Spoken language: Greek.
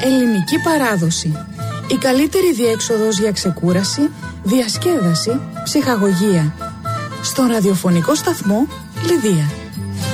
ελληνική παράδοση. Η καλύτερη διέξοδος για ξεκούραση, διασκέδαση, ψυχαγωγία. Στον ραδιοφωνικό σταθμό Λιδία.